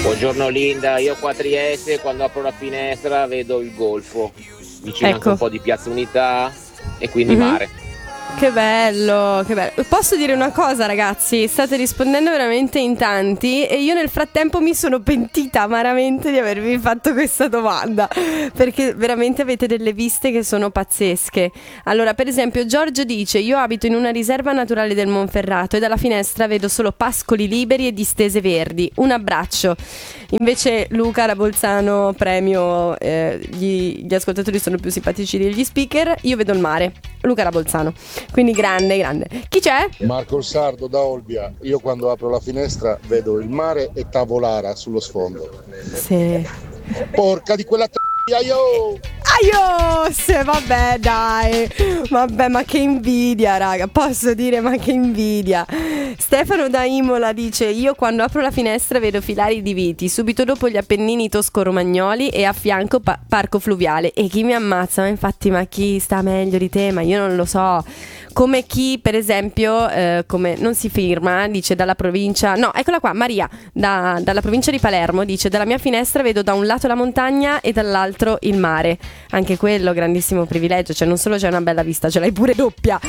Buongiorno Linda, io qua a Trieste quando apro la finestra vedo il golfo, vicino anche Ecco. un po' di Piazza Unità e quindi Mhm. mare. Che bello, che bello. Posso dire una cosa, ragazzi? State rispondendo veramente in tanti e io nel frattempo mi sono pentita amaramente di avervi fatto questa domanda, perché veramente avete delle viste che sono pazzesche. Allora, per esempio, Giorgio dice: io abito in una riserva naturale del Monferrato e dalla finestra vedo solo pascoli liberi e distese verdi. Un abbraccio. Invece Luca da Bolzano, premio, gli ascoltatori sono più simpatici degli speaker. Io vedo il mare. Luca da Bolzano. Quindi grande, grande. Chi c'è? Marco il Sardo da Olbia, io quando apro la finestra vedo il mare e Tavolara sullo sfondo. Sì. Porca di quella io! Aios, vabbè dai. Vabbè, ma che invidia, raga. Posso dire, ma che invidia. Stefano da Imola dice: io quando apro la finestra vedo filari di viti, subito dopo gli Appennini tosco-romagnoli e a fianco parco fluviale. E chi mi ammazza? Ma infatti, ma chi sta meglio di te? Ma io non lo so. Come chi, per esempio, come non si firma, dice dalla provincia. No, eccola qua, Maria, dalla provincia di Palermo, dice: dalla mia finestra vedo da un lato la montagna e dall'altro il mare. Anche quello, grandissimo privilegio. Cioè, non solo c'è una bella vista, ce l'hai pure doppia.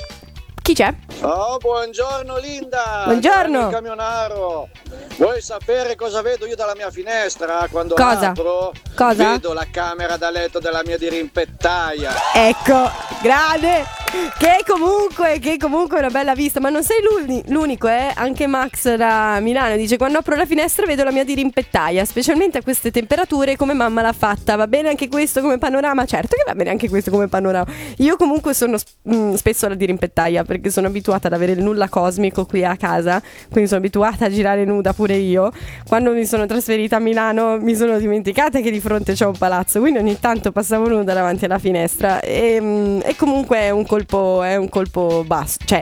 Chi c'è? Oh, buongiorno Linda. Buongiorno. Il camionaro. Vuoi sapere cosa vedo io dalla mia finestra quando Cosa? apro? Cosa? Vedo la camera da letto della mia dirimpettaia. Ecco, grande. Che comunque è una bella vista. Ma non sei l'unico, eh? Anche Max da Milano dice: quando apro la finestra vedo la mia dirimpettaia, specialmente a queste temperature, come mamma l'ha fatta. Va bene anche questo come panorama? Certo che va bene anche questo come panorama. Io comunque sono spesso alla dirimpettaia, perché sono abituata ad avere il nulla cosmico qui a casa, quindi sono abituata a girare nuda pure io. Quando mi sono trasferita a Milano mi sono dimenticata che di fronte c'è un palazzo, quindi ogni tanto passavo nuda davanti alla finestra e comunque è un colpo basso, cioè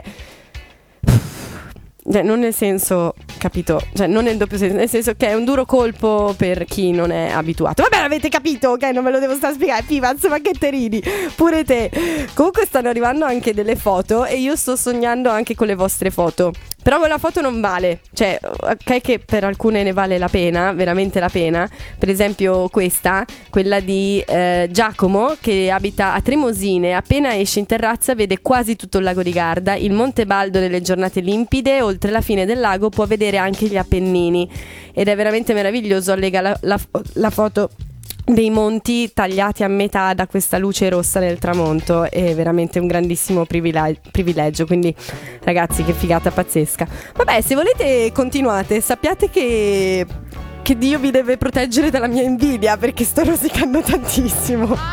non nel senso, capito? Cioè non nel doppio senso, nel senso che è un duro colpo per chi non è abituato. Vabbè, l'avete capito, ok? Non me lo devo stare a spiegare. Pivaz, ma che te ridi? Pure te. Comunque stanno arrivando anche delle foto e io sto sognando anche con le vostre foto. Però quella foto non vale. Cioè, ok che per alcune ne vale la pena, veramente la pena. Per esempio questa, quella di Giacomo, che abita a Tremosine. Appena esce in terrazza vede quasi tutto il lago di Garda, il Monte Baldo nelle giornate limpide. Oltre la fine del lago può vedere anche gli Appennini. Ed è veramente meraviglioso. Allega la foto dei monti tagliati a metà da questa luce rossa del tramonto. È veramente un grandissimo privilegio. Quindi ragazzi, che figata pazzesca. Vabbè, se volete continuate. Sappiate che Dio vi deve proteggere dalla mia invidia, perché sto rosicando tantissimo.